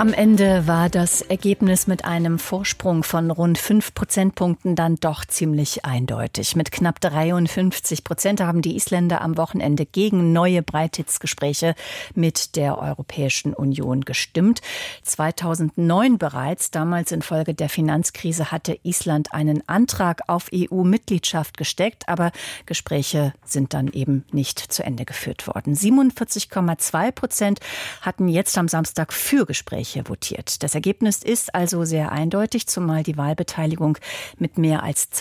Am Ende war das Ergebnis mit einem Vorsprung von rund 5 Prozentpunkten dann doch ziemlich eindeutig. Mit knapp 53% haben die Isländer am Wochenende gegen neue Beitrittsgespräche mit der Europäischen Union gestimmt. 2009 bereits, damals infolge der Finanzkrise, hatte Island einen Antrag auf EU-Mitgliedschaft gesteckt, aber Gespräche sind dann eben nicht zu Ende geführt worden. 47,2% hatten jetzt am Samstag für Gespräche votiert. Das Ergebnis ist also sehr eindeutig, zumal die Wahlbeteiligung mit mehr als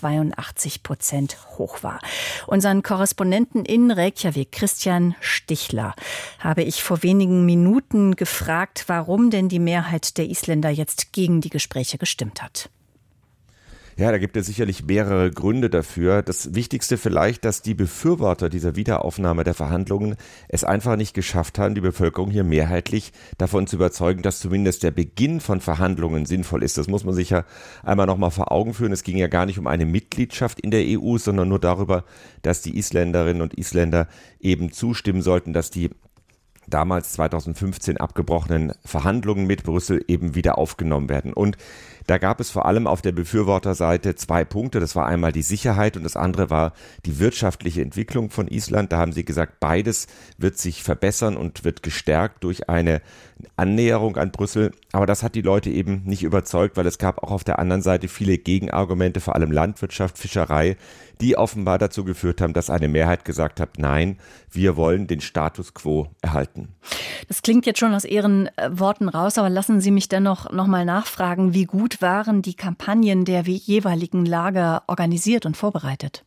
82% hoch war. Unseren Korrespondenten in Reykjavik, Christian Stichler, habe ich vor wenigen Minuten gefragt, warum denn die Mehrheit der Isländer jetzt gegen die Gespräche gestimmt hat. Ja, da gibt es sicherlich mehrere Gründe dafür. Das Wichtigste vielleicht, dass die Befürworter dieser Wiederaufnahme der Verhandlungen es einfach nicht geschafft haben, die Bevölkerung hier mehrheitlich davon zu überzeugen, dass zumindest der Beginn von Verhandlungen sinnvoll ist. Das muss man sich ja einmal nochmal vor Augen führen. Es ging ja gar nicht um eine Mitgliedschaft in der EU, sondern nur darüber, dass die Isländerinnen und Isländer eben zustimmen sollten, dass die damals 2015 abgebrochenen Verhandlungen mit Brüssel eben wieder aufgenommen werden. Und da gab es vor allem auf der Befürworterseite 2 Punkte. Das war einmal die Sicherheit und das andere war die wirtschaftliche Entwicklung von Island. Da haben sie gesagt, beides wird sich verbessern und wird gestärkt durch eine Annäherung an Brüssel. Aber das hat die Leute eben nicht überzeugt, weil es gab auch auf der anderen Seite viele Gegenargumente, vor allem Landwirtschaft, Fischerei, die offenbar dazu geführt haben, dass eine Mehrheit gesagt hat, nein, wir wollen den Status quo erhalten. Das klingt jetzt schon aus Ihren Worten raus, aber lassen Sie mich dennoch noch mal nachfragen, wie gut waren die Kampagnen der jeweiligen Lager organisiert und vorbereitet?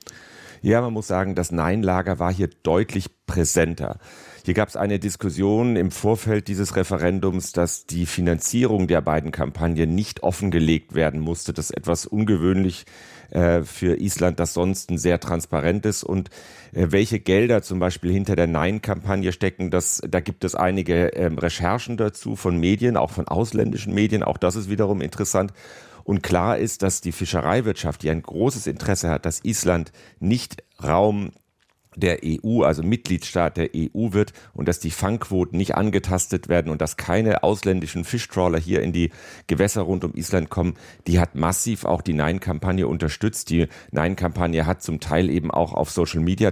Ja, man muss sagen, das Nein-Lager war hier deutlich präsenter. Hier gab es eine Diskussion im Vorfeld dieses Referendums, dass die Finanzierung der beiden Kampagnen nicht offengelegt werden musste. Das ist etwas ungewöhnlich für Island, das sonst sehr transparent ist. Und welche Gelder zum Beispiel hinter der Nein-Kampagne stecken, da gibt es einige Recherchen dazu von Medien, auch von ausländischen Medien. Auch das ist wiederum interessant. Und klar ist, dass die Fischereiwirtschaft, die ein großes Interesse hat, dass Island nicht Raum der EU, also Mitgliedstaat der EU wird und dass die Fangquoten nicht angetastet werden und dass keine ausländischen Fischtrawler hier in die Gewässer rund um Island kommen, die hat massiv auch die Nein-Kampagne unterstützt. Die Nein-Kampagne hat zum Teil eben auch auf Social Media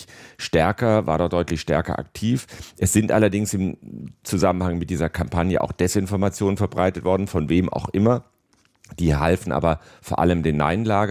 war da deutlich stärker aktiv. Es sind allerdings im Zusammenhang mit dieser Kampagne auch Desinformationen verbreitet worden, von wem auch immer. Die halfen aber vor allem den Nein-Lager.